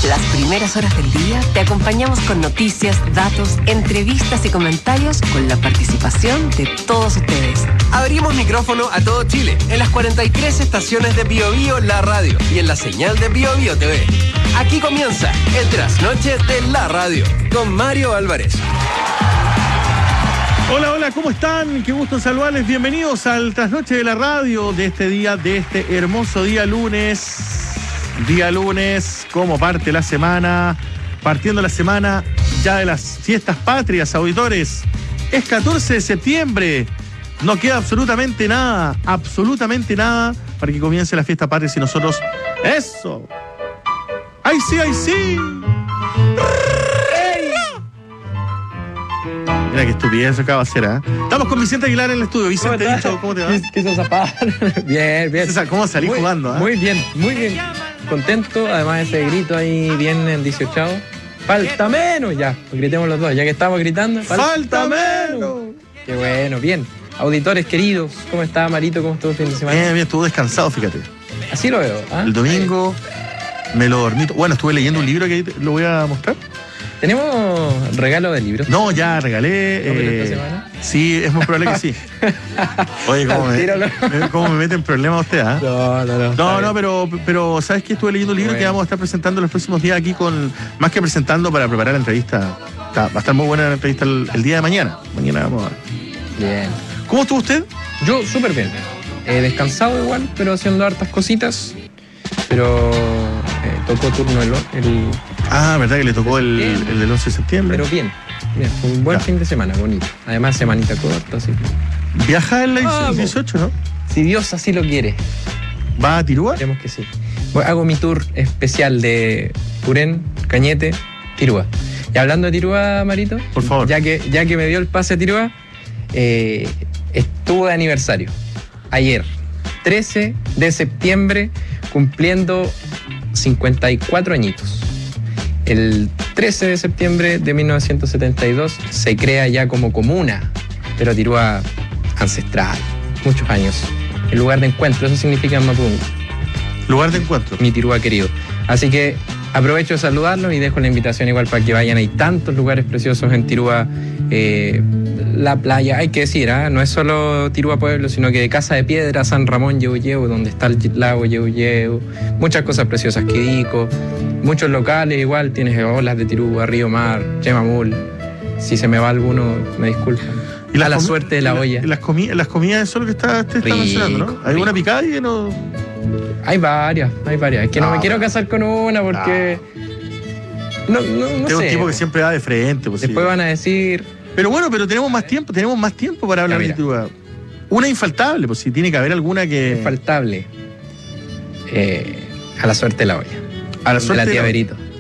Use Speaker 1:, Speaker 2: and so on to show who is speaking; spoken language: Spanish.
Speaker 1: Las primeras horas del día te acompañamos con noticias, datos, entrevistas y comentarios con la participación de todos ustedes.
Speaker 2: Abrimos micrófono a todo Chile, en las 43 estaciones de Bio Bio La Radio y en la señal de Bio Bio TV. Aquí comienza el Trasnoche de la Radio con Mario Álvarez.
Speaker 3: Hola, hola, ¿cómo están? Qué gusto saludarles. Bienvenidos al Trasnoche de la Radio de este día, de este hermoso día lunes. Día lunes, como parte la semana, partiendo la semana ya de las fiestas patrias, auditores. Es 14 de septiembre. No queda absolutamente nada para que comience la fiesta patria y nosotros... ¡Eso! ¡Ay sí, ay sí! Mira qué estupidez acaba de hacer, ¿eh? Estamos con Vicente Aguilar en el estudio. Vicente, dicho, ¿cómo te va?
Speaker 4: Quiso zapar. Bien, bien.
Speaker 3: ¿Cómo salí jugando?
Speaker 4: Muy bien, muy bien. Contento, además ese grito ahí bien en 18avo. ¡Falta menos! Ya, gritemos los dos, ya que estamos gritando.
Speaker 3: ¡Falta menos!
Speaker 4: Qué bueno, bien. Auditores queridos, ¿cómo está Marito? ¿Cómo estuvo el fin de semana?
Speaker 3: Bien, estuvo descansado, fíjate.
Speaker 4: Así lo veo. ¿Ah?
Speaker 3: El domingo me lo dormí. Bueno, estuve leyendo un libro que lo voy a mostrar.
Speaker 4: ¿Tenemos regalo de libros?
Speaker 3: No, ya regalé.
Speaker 4: ¿Esta semana?
Speaker 3: Sí, es muy probable que sí. Oye, ¿cómo me mete en problemas usted? No, pero ¿sabes qué? Estuve leyendo un libro que vamos a estar presentando los próximos días aquí más que presentando para preparar la entrevista. Va a estar muy buena la entrevista el día de mañana. Mañana vamos a ver.
Speaker 4: Bien.
Speaker 3: ¿Cómo estuvo usted?
Speaker 4: Yo súper bien. Descansado igual, pero haciendo hartas cositas. Pero tocó turno el
Speaker 3: ¿verdad que le tocó el del 11 de septiembre?
Speaker 4: Pero bien, fue un buen fin de semana, bonito. Además, semanita corta, así.
Speaker 3: ¿Viaja en la 18, no?
Speaker 4: Si Dios así lo quiere.
Speaker 3: ¿Va a Tirúa?
Speaker 4: Esperemos que sí. Hago mi tour especial de Purén, Cañete, Tirúa. Y hablando de Tirúa, Marito,
Speaker 3: por favor.
Speaker 4: Ya que me dio el pase a Tirúa, estuvo de aniversario. Ayer, 13 de septiembre, cumpliendo 54 añitos. El 13 de septiembre de 1972 se crea ya como comuna, pero Tirúa ancestral, muchos años. El lugar de encuentro, eso significa en Mapungo.
Speaker 3: Lugar de encuentro.
Speaker 4: Mi Tirúa querido. Así que aprovecho de saludarlos y dejo la invitación igual para que vayan. Hay tantos lugares preciosos en Tirúa. La playa, hay que decir, no es solo Tirúa Pueblo, sino que de Casa de Piedra, San Ramón, Yehu, donde está el lago Yehu, muchas cosas preciosas, Quidico, muchos locales igual, tienes olas de Tirúa, Río Mar, Chemamul. Si se me va alguno, me disculpan.
Speaker 3: Y
Speaker 4: la suerte de la olla.
Speaker 3: Las comidas, eso es lo que usted está mencionando, ¿no? ¿Hay alguna picada y que no...?
Speaker 4: Hay varias. Es que no me quiero casar con una porque... No sé.
Speaker 3: Un tipo que siempre va de frente. Pues,
Speaker 4: después van a decir...
Speaker 3: Pero bueno, tenemos más tiempo para hablar de Tirúa. Una infaltable, pues si tiene que haber alguna que...
Speaker 4: Infaltable. A la suerte de la olla.
Speaker 3: A la suerte
Speaker 4: de la tía Berito.